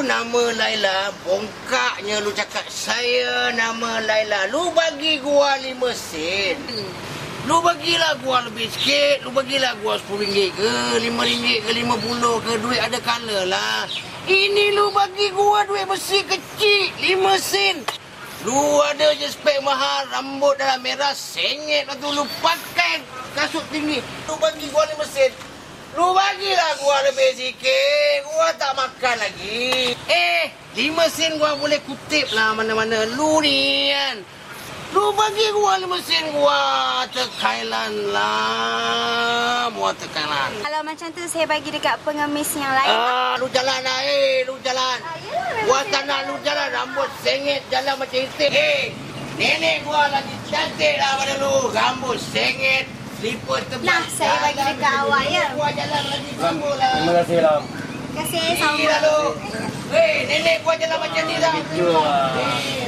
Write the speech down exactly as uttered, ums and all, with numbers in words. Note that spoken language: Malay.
nama Laila, bongkaknya lu cakap saya nama Laila. Lu bagi gua lima sen. Lu bagilah gua lebih sikit, lu bagilah gua sepuluh ringgit ke, lima ringgit ke, lima puluh ke, duit ada kala lah. Ini lu bagi gua duit besi kecil, lima sen. Lu ada je spek mahal, rambut dalam merah, sengit. Lepas tu lu pakai kasut tinggi. Lu bagi gua lima sen. Lu bagilah gua lebih sikit. Gua tak makan lagi. Eh, lima sen gua boleh kutip lah mana-mana. Lu ni kan. Lu bagi gua lima sen, gua tekailan lah. Gua tekailan. Kalau macam tu saya bagi dekat pengemis yang lain. Ah, lu jalan lah, eh. Lu jalan. Ah, yalah, Gua tak nak lu jalan. Rambut sengit, jalan macam itik. Eh, nenek gua lagi cantik lah pada lu. Rambut sengit, slipper tebal. Nah, saya bagi dekat awak ya. Gua jalan lagi sambung lah. Terima kasih lah. Terima kasih. Gila Assalamualaikum. lu. Eh, nenek gua jalan macam ni dah. Betul lah. Eh,